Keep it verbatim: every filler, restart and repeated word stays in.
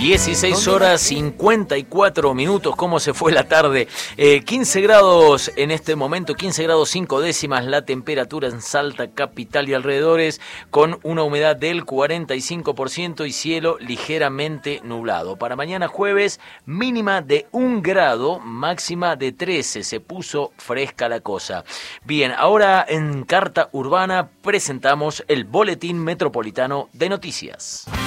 dieciséis horas cincuenta y cuatro minutos, ¿cómo se fue la tarde? Eh, quince grados en este momento, quince grados cinco décimas la temperatura en Salta capital y alrededores, con una humedad del cuarenta y cinco por ciento y cielo ligeramente nublado. Para mañana jueves, mínima de un grado, máxima de trece, se puso fresca la cosa. Bien, ahora en Carta Urbana presentamos el Boletín Metropolitano de Noticias.